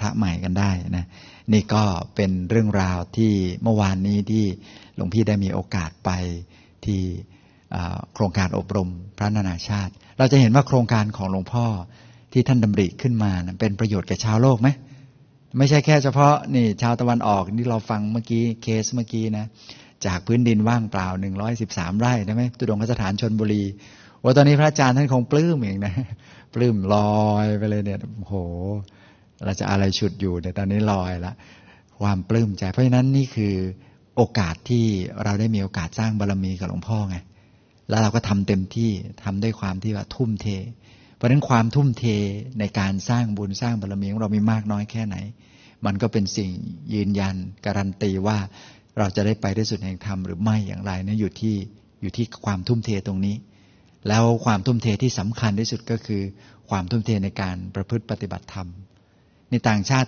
ระใหม่กันได้นะนี่ก็เป็นเรื่องราวที่เมื่อวานนี้ที่หลวงพี่ได้มีโอกาสไปที่โครงการอบรมพระนานาชาติเราจะเห็นว่าโครงการของหลวงพ่อที่ท่านดำริขึ้นมานะเป็นประโยชน์แก่ชาวโลกไหมไม่ใช่แค่เฉพาะนี่ชาวตะวันออกที่เราฟังเมื่อกี้เคสเมื่อกี้นะจากพื้นดินว่างเปล่า113ไร่ใช่ไหมตุดงคสถานชลบุรีว่าตอนนี้พระอาจารย์ท่านคงปลื้มเองนะปลื้มลอยไปเลยเนี่ยโอ้โหเราจะอะไรฉุดอยู่เนี่ยตอนนี้ลอยละความปลื้มใจเพราะฉะนั้นนี่คือโอกาสที่เราได้มีโอกาสสร้างบารมีกับหลวงพ่อไงแล้วเราก็ทำเต็มที่ทำด้วยความที่ว่าทุ่มเทเพราะฉะนั้นความทุ่มเทในการสร้างบุญสร้างบารมีของเรามีมากน้อยแค่ไหนมันก็เป็นสิ่งยืนยันการันตีว่าเราจะได้ไปได้สุดแห่งธรรมหรือไม่อย่างไรเนี่ยอยู่ที่ความทุ่มเทตรงนี้แล้วความทุ่มเทที่สำคัญที่สุดก็คือความทุ่มเทในการประพฤติปฏิบัติธรรมในต่างชาติ